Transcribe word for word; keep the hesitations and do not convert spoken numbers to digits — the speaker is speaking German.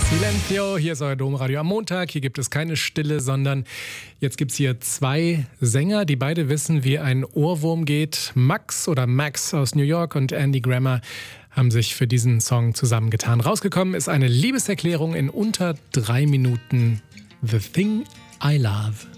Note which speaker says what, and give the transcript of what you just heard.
Speaker 1: Silencio, hier ist euer Domradio am Montag. Hier gibt es keine Stille, sondern jetzt gibt es hier zwei Sänger, die beide wissen, wie ein Ohrwurm geht. Max oder Max aus New York und Andy Grammer haben sich für diesen Song zusammengetan. Rausgekommen ist eine Liebeserklärung in unter drei Minuten. The Thing I Love.